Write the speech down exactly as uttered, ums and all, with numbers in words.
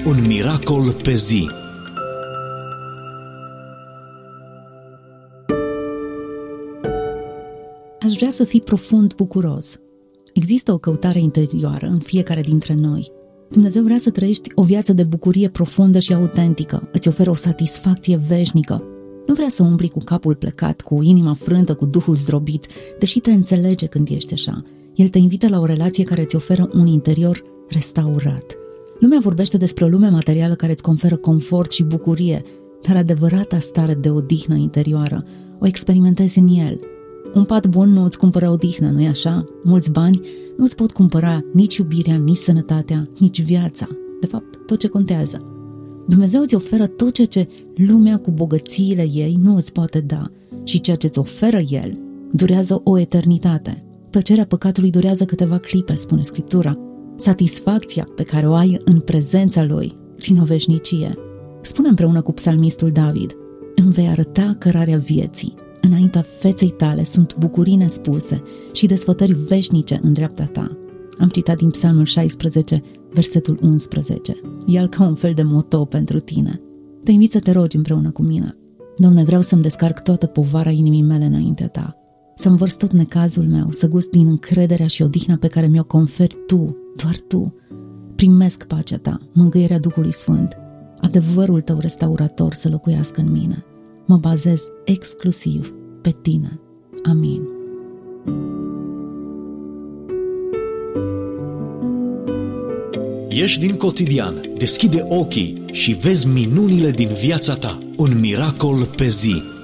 Un miracol pe zi. Aș vrea să fii profund bucuros. Există o căutare interioară în fiecare dintre noi. Dumnezeu vrea să trăiești o viață de bucurie profundă și autentică. Îți oferă o satisfacție veșnică. Nu vrea să umbli cu capul plecat, cu inima frântă, cu duhul zdrobit, deși te înțelege când ești așa. El te invită la o relație care îți oferă un interior restaurat. Lumea vorbește despre o lume materială care îți conferă confort și bucurie, dar adevărata stare de odihnă interioară o experimentezi în el. Un pat bun nu îți cumpără odihnă, nu-i așa? Mulți bani nu îți pot cumpăra nici iubirea, nici sănătatea, nici viața. De fapt, tot ce contează. Dumnezeu îți oferă tot ceea ce lumea cu bogățiile ei nu îți poate da și ceea ce îți oferă El durează o eternitate. Plăcerea păcatului durează câteva clipe, spune Scriptura. Satisfacția pe care o ai în prezența Lui ține o veșnicie. Spune împreună cu psalmistul David: îmi vei arăta cărarea vieții. Înaintea feței tale sunt bucurii nespuse și desfătări veșnice în dreapta ta. Am citat din Psalmul șaisprezece, versetul unsprezece. Ia-l ca un fel de moto pentru tine. Te invit să te rogi împreună cu mine. Doamne, vreau să-mi descarc toată povara inimii mele înaintea ta, să-mi vărs tot necazul meu, să gust din încrederea și odihna pe care mi-o conferi tu, doar tu. Primesc pacea ta, mângâierea Duhului Sfânt, adevărul tău restaurator să locuiască în mine. Mă bazez exclusiv pe tine. Amin. Ieși din cotidian, deschide ochii și vezi minunile din viața ta. Un miracol pe zi.